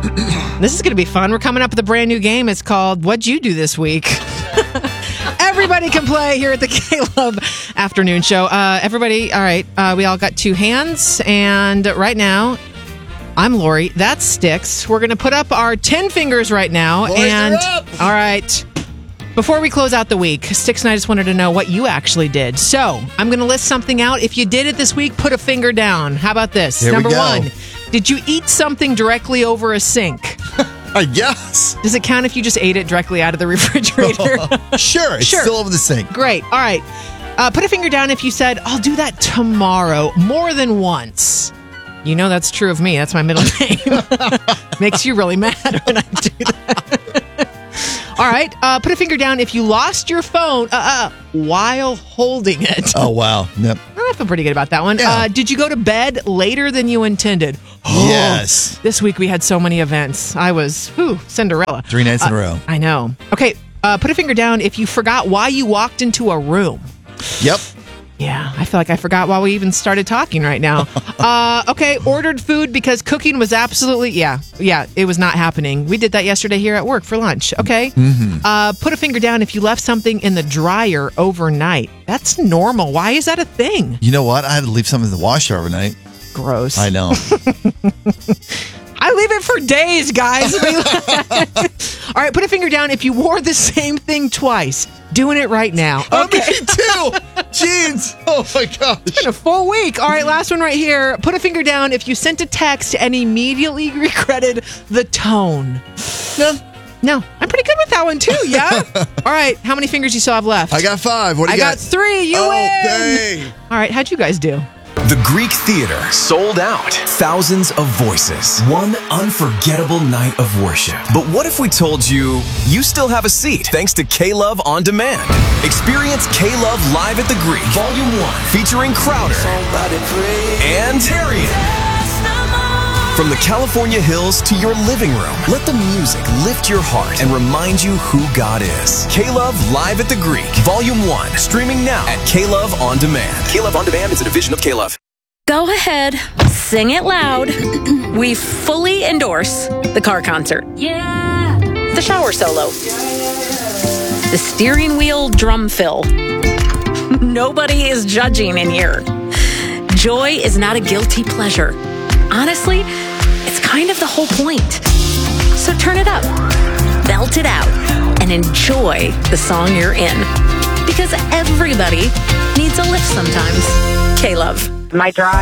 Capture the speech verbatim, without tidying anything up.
This is going to be fun. We're coming up with a brand new game. It's called What'd You Do This Week? Everybody can play here at the K-Love Afternoon Show. Uh, everybody, all right, uh, we all got two hands. And right now, I'm Lori. That's Sticks. We're going to put up our ten fingers right now. Boys and are up. All right. Before we close out the week, Sticks and I just wanted to know what you actually did. So I'm going to list something out. If you did it this week, put a finger down. How about this? Here we Number go. one, did you eat something directly over a sink? I guess. Does it count if you just ate it directly out of the refrigerator? Sure, it's Sure. still over the sink. Great. All right. Uh, put a finger down if you said, I'll do that tomorrow more than once. You know that's true of me. That's my middle name. Makes you really mad when I do that. All right. Uh, put a finger down if you lost your phone uh, uh, while holding it. Oh, wow. Yep. I feel pretty good about that one. Yeah. Uh, did you go to bed later than you intended? Yes. This week we had so many events. I was, whew, Cinderella. Three nights in Uh, a row. I know. Okay. Uh, put a finger down if you forgot why you walked into a room. Yep. Yeah, I feel like I forgot why we even started talking right now. uh, okay, ordered food because cooking was absolutely, yeah, yeah, it was not happening. We did that yesterday here at work for lunch, okay? Mm-hmm. Uh, put a finger down if you left something in the dryer overnight. That's normal. Why is that a thing? You know what? I had to leave something in the washer overnight. Gross. I know. I leave it for days, guys. All right, put a finger down if you wore the same thing twice. Doing it right now. Oh, Okay. me too. Jeans. Oh, my gosh. In a full week. All right, last one right here. Put a finger down if you sent a text and immediately regretted the tone. No. No, I'm pretty good with that one too, yeah? All right, how many fingers you still have left? I got five. What do I you got got? three. You oh, win. dang. All right, how'd you guys do? The Greek Theater sold out. Thousands of voices. One unforgettable night of worship. But what if we told you you still have a seat thanks to K-Love On Demand? Experience K-Love Live at the Greek, Volume one, featuring Crowder and Tarian. From the California hills to your living room, let the music lift your heart and remind you who God is. K-Love Live at the Greek, Volume one, streaming now at K-Love On Demand. K-Love On Demand is a division of K-Love. Go ahead, sing it loud. We fully endorse the car concert. Yeah. The shower solo. The steering wheel drum fill. Nobody is judging in here. Joy is not a guilty pleasure. Honestly, it's kind of the whole point. So turn it up, belt it out, and enjoy the song you're in. Because everybody needs a lift sometimes. K-Love. My drive.